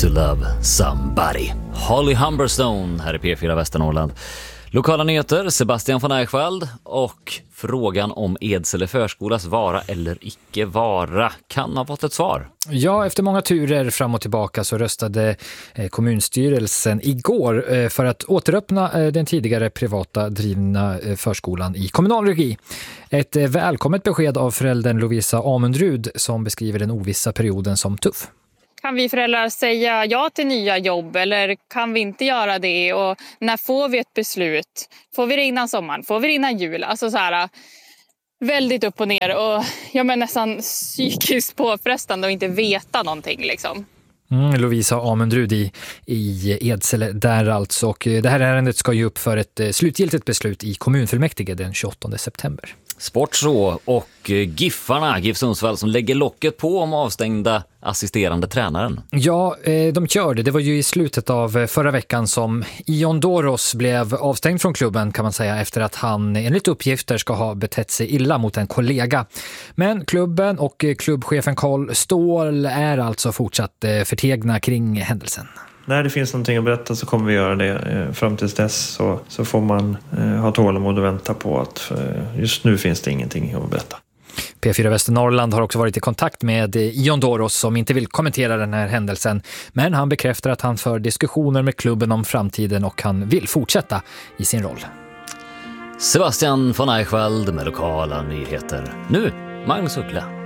to love somebody. Holly Humberstone här i P4 Västernorrland. Lokala nyheter, Sebastian von Eichwald och frågan om Edsele förskolas vara eller icke vara kan ha fått ett svar. Ja, efter många turer fram och tillbaka så röstade kommunstyrelsen igår för att återöppna den tidigare privata drivna förskolan i kommunal regi. Ett välkommet besked av föräldern Lovisa Amundrud som beskriver den ovissa perioden som tuff. Kan vi föräldrar säga ja till nya jobb eller kan vi inte göra det? Och när får vi ett beslut? Får vi det innan sommaren? Får vi det innan jul? Alltså så här, väldigt upp och ner och nästan psykiskt påfrestande att inte veta någonting liksom. Lovisa Amundrud i Edsele där alltså. Och det här ärendet ska ju upp för ett slutgiltigt beslut i kommunfullmäktige den 28 september. Sport så och Giffarna, GIF Sundsvall som lägger locket på om avstängda assisterande tränaren. Ja, de körde. Det var ju i slutet av förra veckan som Ion Doros blev avstängd från klubben kan man säga efter att han enligt uppgifter ska ha betett sig illa mot en kollega. Men klubben och klubbchefen Carl Ståhl är alltså fortsatt förtegna kring händelsen. När det finns någonting att berätta så kommer vi göra det. Fram tills dess så får man ha tålamod och vänta på att just nu finns det ingenting att berätta. P4 Västernorrland har också varit i kontakt med Ion Doros som inte vill kommentera den här händelsen. Men han bekräftar att han för diskussioner med klubben om framtiden och han vill fortsätta i sin roll. Sebastian von Eichwald med lokala nyheter. Nu, Magnus Uggla.